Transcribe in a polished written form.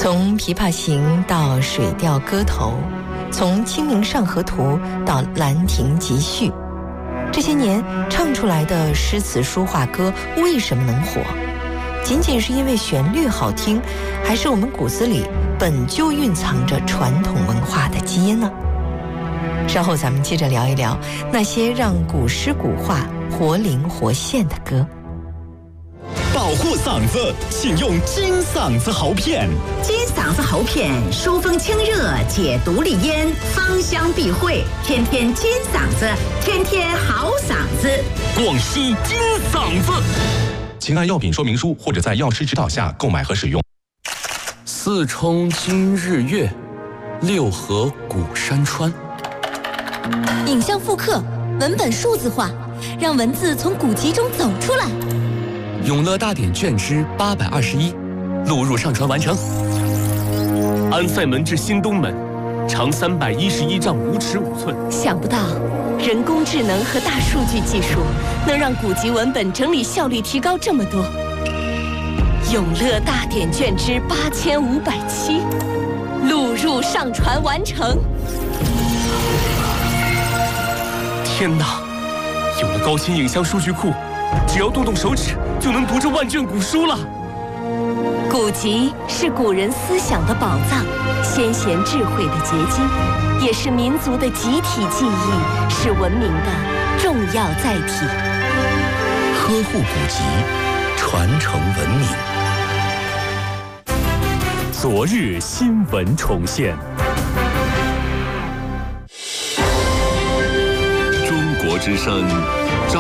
从《琵琶行》到《水调歌头》，从《清明上河图》到《兰亭集序》，这些年唱出来的诗词书画歌为什么能火？仅仅是因为旋律好听，还是我们骨子里本就蕴藏着传统文化的基因呢？稍后咱们接着聊一聊那些让古诗古画活灵活现的歌。 保护嗓子，请用金嗓子喉片。 金嗓子喉片疏风清热，解毒利咽，芳香避秽，天天金嗓子，天天好嗓子。 广西金嗓子。请按药品说明书或者在药师指导下购买和使用。 四冲今日月，六合古山川。 影像复刻，文本数字化，让文字从古籍中走出来。 永乐大典卷之821，录入上传完成。 安塞门至新东门，长311丈5尺5寸。 想不到，人工智能和大数据技术能让古籍文本整理效率提高这么多。永乐大典卷之8507，录入上传完成。 天哪！有了高清影像数据库，只要动动手指就能读这万卷古书了。 古籍是古人思想的宝藏，先贤智慧的结晶，也是民族的集体记忆，是文明的重要载体。 呵护古籍，传承文明。 昨日新闻重现。 中国之声，张